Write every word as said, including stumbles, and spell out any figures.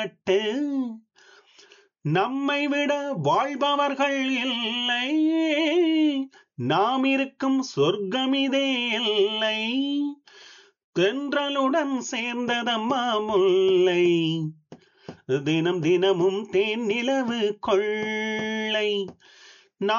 பட்டு நம்மை விட வாழ்பவர்கள் இல்லை. நாம் இருக்கும் சொர்க்கமிதே இல்லை. தென்றலுடன் சேர்ந்ததம்மா முல்லை, தினம் தினமும் தேன் நிலவு கொள்ளை.